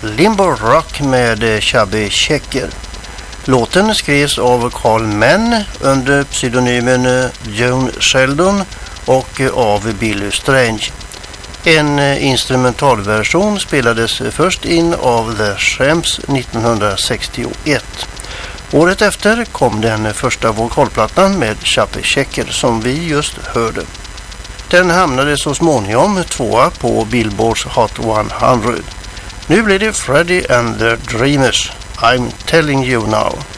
Limbo Rock med Chubby Checker. Låten skrevs av Carl Mann under pseudonymen Joan Sheldon och av Billy Strange. En instrumentalversion spelades först in av The Shrimps 1961. Året efter kom den första vokalplattan med Chubby Checker som vi just hörde. Den hamnade så småningom 2 på Billboards Hot 100. Nu blir det Freddie and the Dreamers. I'm telling you now.